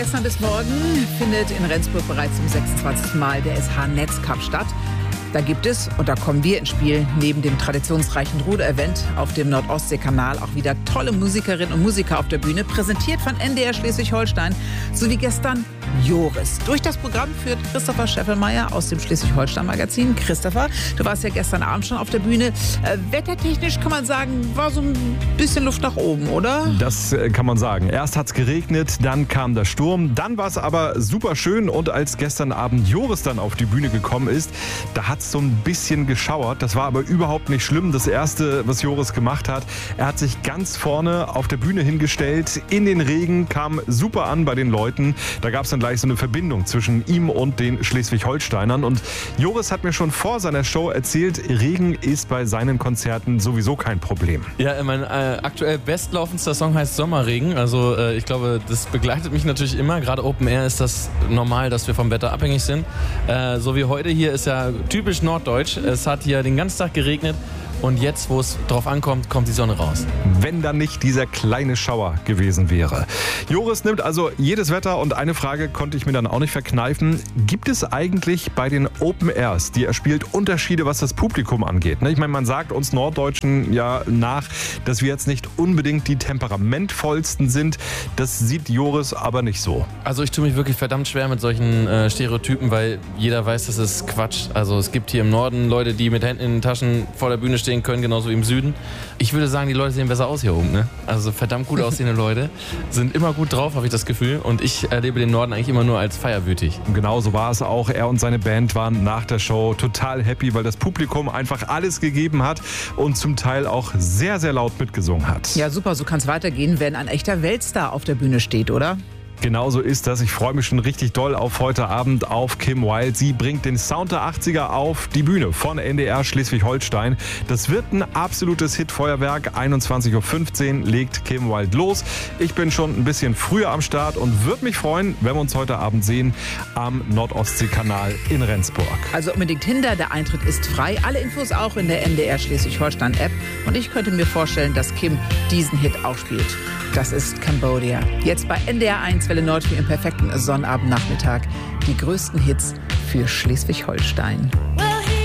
Gestern bis morgen findet in Rendsburg bereits zum 26. Mal der SH Netz Cup statt. Da gibt es, und da kommen wir ins Spiel, neben dem traditionsreichen Ruder-Event auf dem Nord-Ostsee-Kanal auch wieder tolle Musikerinnen und Musiker auf der Bühne, präsentiert von NDR Schleswig-Holstein, sowie gestern Joris. Durch das Programm führt Christopher Scheffelmeier aus dem Schleswig-Holstein-Magazin. Christopher, du warst ja gestern Abend schon auf der Bühne. Wettertechnisch kann man sagen, war so ein bisschen Luft nach oben, oder? Das kann man sagen. Erst hat es geregnet, dann kam der Sturm, dann war es aber super schön und als gestern Abend Joris dann auf die Bühne gekommen ist, da hat es so ein bisschen geschauert. Das war aber überhaupt nicht schlimm. Das Erste, was Joris gemacht hat, er hat sich ganz vorne auf der Bühne hingestellt, in den Regen, kam super an bei den Leuten. Da gab es dann gleich so eine Verbindung zwischen ihm und den Schleswig-Holsteinern. Und Joris hat mir schon vor seiner Show erzählt, Regen ist bei seinen Konzerten sowieso kein Problem. Ja, mein aktuell bestlaufendster Song heißt Sommerregen. Also ich glaube, das begleitet mich natürlich immer. Gerade Open Air ist das normal, dass wir vom Wetter abhängig sind. So wie heute hier ist ja typisch norddeutsch. Es hat hier den ganzen Tag geregnet. Und jetzt, wo es drauf ankommt, kommt die Sonne raus. Wenn dann nicht dieser kleine Schauer gewesen wäre. Joris nimmt also jedes Wetter und eine Frage konnte ich mir dann auch nicht verkneifen. Gibt es eigentlich bei den Open Airs, die er spielt, Unterschiede, was das Publikum angeht? Ich meine, man sagt uns Norddeutschen ja nach, dass wir jetzt nicht unbedingt die temperamentvollsten sind. Das sieht Joris aber nicht so. Also ich tue mich wirklich verdammt schwer mit solchen Stereotypen, weil jeder weiß, das ist Quatsch. Also es gibt hier im Norden Leute, die mit Händen in den Taschen vor der Bühne stehen können, genauso wie im Süden. Ich würde sagen, die Leute sehen besser aus hier oben. Ne? Also verdammt gut aussehende Leute sind immer gut drauf, habe ich das Gefühl. Und ich erlebe den Norden eigentlich immer nur als feierwütig. Und genau so war es auch. Er und seine Band waren nach der Show total happy, weil das Publikum einfach alles gegeben hat und zum Teil auch sehr, sehr laut mitgesungen hat. Ja, super, so kann es weitergehen, wenn ein echter Weltstar auf der Bühne steht, oder? Genauso ist das. Ich freue mich schon richtig doll auf heute Abend auf Kim Wilde. Sie bringt den Sound der 80er auf die Bühne von NDR Schleswig-Holstein. Das wird ein absolutes Hitfeuerwerk. 21.15 Uhr legt Kim Wilde los. Ich bin schon ein bisschen früher am Start und würde mich freuen, wenn wir uns heute Abend sehen am Nord-Ostsee-Kanal in Rendsburg. Also unbedingt hinter, der Eintritt ist frei. Alle Infos auch in der NDR Schleswig-Holstein-App. Und ich könnte mir vorstellen, dass Kim diesen Hit auch spielt. Das ist Cambodia. Jetzt bei NDR 1 Welle Nord für Ihren perfekten Sonnabendnachmittag. Die größten Hits für Schleswig-Holstein.